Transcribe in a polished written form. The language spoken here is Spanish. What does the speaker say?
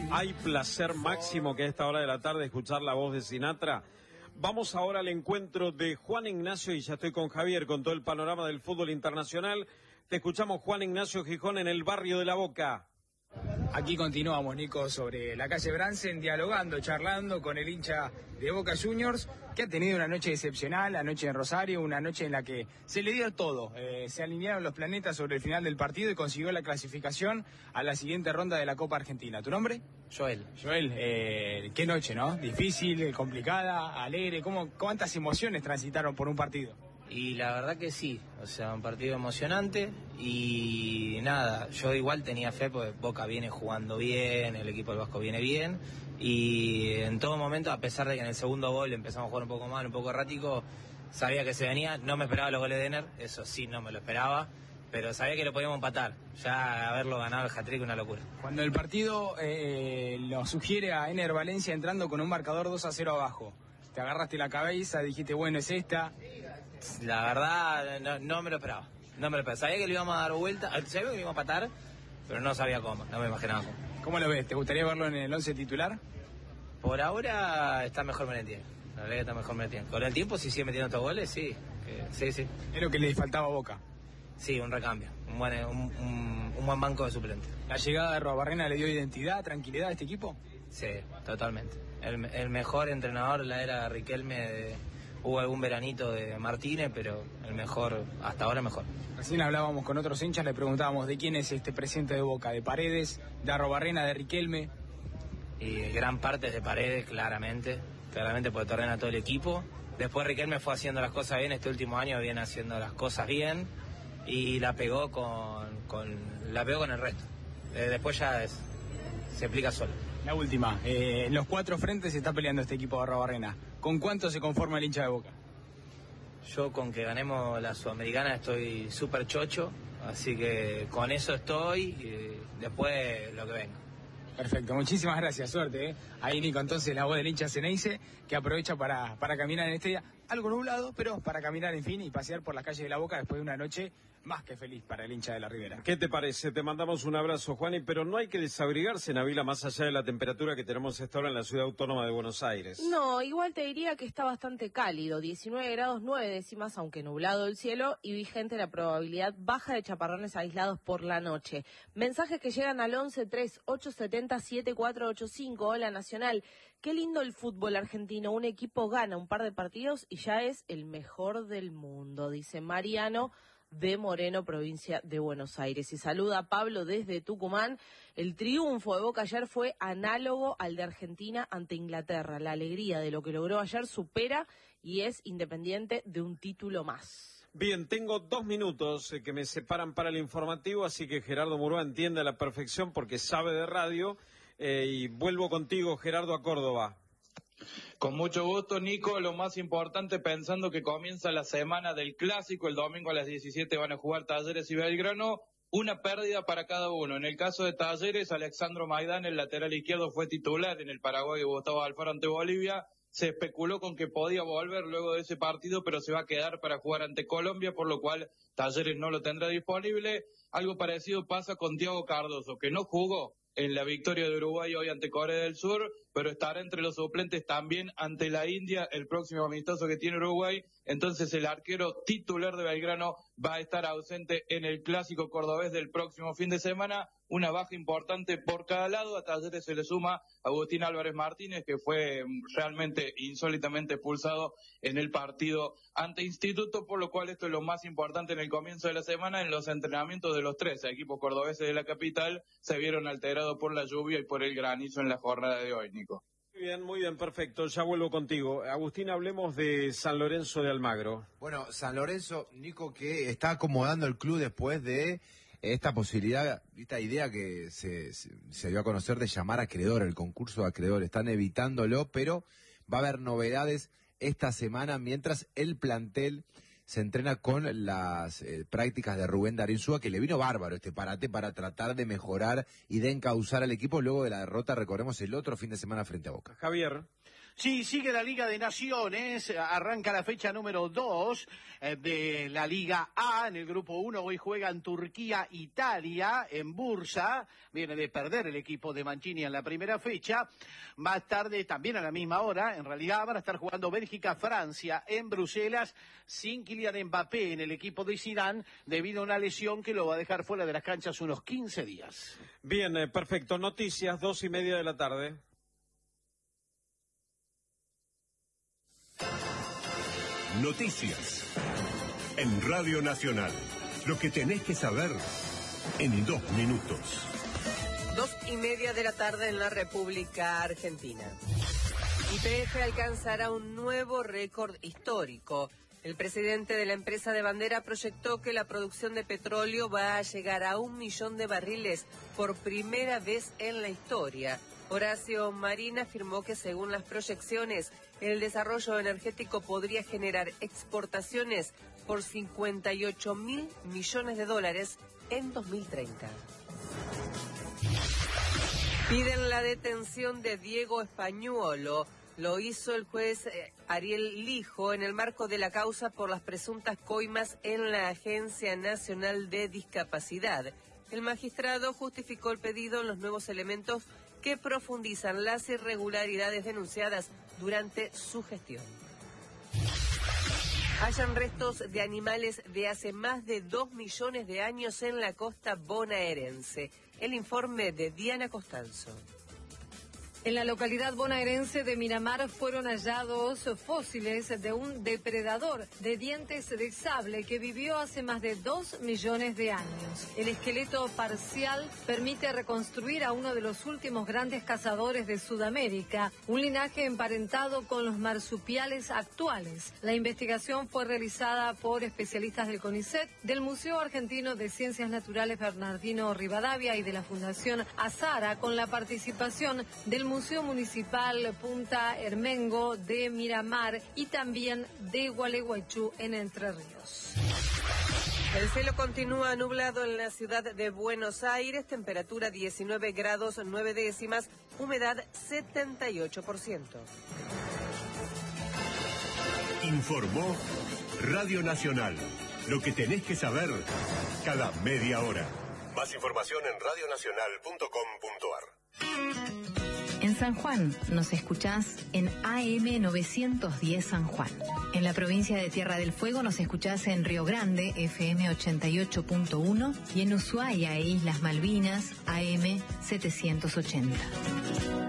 Hay placer máximo que a esta hora de la tarde escuchar la voz de Sinatra. Vamos ahora al encuentro de Juan Ignacio, y ya estoy con Javier, con todo el panorama del fútbol internacional. Te escuchamos, Juan Ignacio Gijón, en el barrio de La Boca. Aquí continuamos, Nico, sobre la calle Bransen, dialogando, charlando con el hincha de Boca Juniors, que ha tenido una noche excepcional, la noche en Rosario, una noche en la que se le dio todo. Se alinearon los planetas sobre el final del partido y consiguió la clasificación a la siguiente ronda de la Copa Argentina. ¿Tu nombre? Joel. Joel, qué noche, ¿no? Difícil, complicada, alegre. ¿Cuántas emociones transitaron por un partido? Y la verdad que sí, o sea, un partido emocionante y nada, yo igual tenía fe porque Boca viene jugando bien, el equipo del Vasco viene bien y en todo momento, a pesar de que en el segundo gol empezamos a jugar un poco mal, un poco errático, sabía que se venía, no me esperaba los goles de Ener, eso sí, no me lo esperaba, pero sabía que lo podíamos empatar, ya haberlo ganado el hat-trick, una locura. Cuando el partido lo sugiere a Ener Valencia entrando con un marcador 2-0 abajo, te agarraste la cabeza, dijiste, bueno, es esta. La verdad, no me lo esperaba. Sabía que le íbamos a dar vuelta, sabía que le íbamos a empatar, pero no sabía cómo, no me imaginaba cómo. ¿Cómo lo ves? ¿Te gustaría verlo en el 11 titular? Por ahora está mejor Merentiel. La verdad que está mejor Merentiel. Con el tiempo, si sigue metiendo estos goles, sí. Sí. Es lo que le faltaba a Boca. Sí, un recambio. Un buen banco de suplentes. ¿La llegada de Arruabarrena le dio identidad, tranquilidad a este equipo? Sí, totalmente. El mejor entrenador la era Riquelme. Hubo algún veranito de Martínez, pero el mejor, hasta ahora mejor. Recién hablábamos con otros hinchas, le preguntábamos de quién es este presidente de Boca, de Paredes, de Arruabarrena, de Riquelme. Y gran parte es de Paredes, claramente porque te ordena todo el equipo. Después Riquelme fue haciendo las cosas bien, este último año viene haciendo las cosas bien y la pegó con el resto. Después ya se explica solo. La última, en los 4 frentes se está peleando este equipo de Arruabarrena. ¿Con cuánto se conforma el hincha de Boca? Yo con que ganemos la Sudamericana estoy súper chocho, así que con eso estoy y después lo que venga. Perfecto, muchísimas gracias, suerte. Ahí Nico, entonces la voz del hincha Ceneice, que aprovecha para caminar en este día, algo nublado, pero para caminar en fin y pasear por las calles de La Boca después de una noche más que feliz para el hincha de la Ribera. ¿Qué te parece? Te mandamos un abrazo, Juani, pero no hay que desabrigarse, Nabila, más allá de la temperatura que tenemos esta hora en la Ciudad Autónoma de Buenos Aires. No, igual te diría que está bastante cálido, 19 grados 9 décimas, aunque nublado el cielo, y vigente la probabilidad baja de chaparrones aislados por la noche. Mensajes que llegan al 11-3870-7485. Hola, Nacional. Qué lindo el fútbol argentino. Un equipo gana un par de partidos y ya es el mejor del mundo, dice Mariano de Moreno, provincia de Buenos Aires. Y saluda a Pablo desde Tucumán. El triunfo de Boca ayer fue análogo al de Argentina ante Inglaterra. La alegría de lo que logró ayer supera y es independiente de un título más. Bien, tengo 2 minutos que me separan para el informativo, así que Gerardo Murúa entiende a la perfección porque sabe de radio. Y vuelvo contigo, Gerardo, a Córdoba. Con mucho gusto, Nico. Lo más importante, pensando que comienza la semana del Clásico, el domingo a las 17 van a jugar Talleres y Belgrano, una pérdida para cada uno. En el caso de Talleres, Alexandro Maidán, el lateral izquierdo, fue titular en el Paraguay de Gustavo Alfaro ante Bolivia. Se especuló con que podía volver luego de ese partido, pero se va a quedar para jugar ante Colombia, por lo cual Talleres no lo tendrá disponible. Algo parecido pasa con Thiago Cardoso, que no jugó en la victoria de Uruguay hoy ante Corea del Sur, pero estará entre los suplentes también ante la India, el próximo amistoso que tiene Uruguay. Entonces el arquero titular de Belgrano va a estar ausente en el Clásico cordobés del próximo fin de semana. Una baja importante por cada lado. A Talleres se le suma Agustín Álvarez Martínez, que fue realmente insólitamente expulsado en el partido ante Instituto, por lo cual esto es lo más importante en el comienzo de la semana. En los entrenamientos de los 13 equipos cordobeses de la capital se vieron alterados por la lluvia y por el granizo en la jornada de hoy, Nico. Muy bien, perfecto. Ya vuelvo contigo. Agustín, hablemos de San Lorenzo de Almagro. Bueno, San Lorenzo, Nico, que está acomodando el club después de esta posibilidad, esta idea que se dio a conocer de llamar a acreedor, el concurso de acreedor. Están evitándolo, pero va a haber novedades esta semana mientras el plantel se entrena con las prácticas de Rubén Darín Súa, que le vino bárbaro este parate para tratar de mejorar y de encauzar al equipo luego de la derrota, recordemos, el otro fin de semana frente a Boca. Javier. Sí, sigue la Liga de Naciones, arranca la fecha número 2 de la Liga A. En el grupo 1 hoy juegan Turquía, Italia, en Bursa. Viene de perder el equipo de Mancini en la primera fecha. Más tarde, también a la misma hora, en realidad van a estar jugando Bélgica, Francia, en Bruselas, sin Kylian Mbappé en el equipo de Zidane, debido a una lesión que lo va a dejar fuera de las canchas unos 15 días. Bien, perfecto. Noticias, 2:30 de la tarde. Noticias en Radio Nacional. Lo que tenés que saber en 2 minutos. 2:30 de la tarde en la República Argentina. YPF alcanzará un nuevo récord histórico. El presidente de la empresa de bandera proyectó que la producción de petróleo va a llegar a 1 millón de barriles por primera vez en la historia. Horacio Marín afirmó que según las proyecciones, el desarrollo energético podría generar exportaciones por 58.000 millones de dólares en 2030. Piden la detención de Diego Españuolo. Lo hizo el juez Ariel Lijo en el marco de la causa por las presuntas coimas en la Agencia Nacional de Discapacidad. El magistrado justificó el pedido en los nuevos elementos que profundizan las irregularidades denunciadas durante su gestión. Hallan restos de animales de hace más de 2 millones de años en la costa bonaerense. El informe de Diana Costanzo. En la localidad bonaerense de Miramar fueron hallados fósiles de un depredador de dientes de sable que vivió hace más de 2 millones de años. El esqueleto parcial permite reconstruir a uno de los últimos grandes cazadores de Sudamérica, un linaje emparentado con los marsupiales actuales. La investigación fue realizada por especialistas del CONICET, del Museo Argentino de Ciencias Naturales Bernardino Rivadavia y de la Fundación Azara, con la participación del Museo Municipal Punta Hermengo de Miramar y también de Gualeguaychú en Entre Ríos. El cielo continúa nublado en la ciudad de Buenos Aires, temperatura 19 grados 9 décimas, humedad 78%. Informó Radio Nacional. Lo que tenés que saber cada media hora. Más información en radionacional.com.ar. En San Juan nos escuchás en AM 910 San Juan. En la provincia de Tierra del Fuego nos escuchás en Río Grande, FM 88.1, y en Ushuaia e Islas Malvinas, AM 780.